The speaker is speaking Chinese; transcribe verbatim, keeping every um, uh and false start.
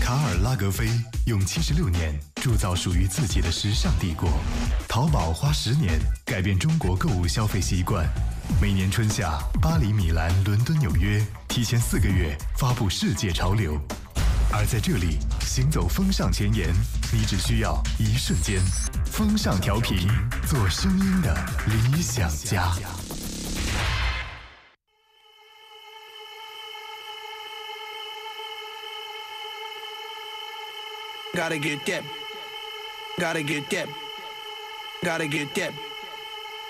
卡尔拉格菲用七十六年铸造属于自己的时尚帝国，淘宝花十年改变中国购物消费习惯。每年春夏，巴黎、米兰、伦敦、纽约提前四个月发布世界潮流，而在这里行走风尚前沿，你只需要一瞬间。风尚调频，做声音的理想家。 Gotta get that, gotta get that, gotta get that.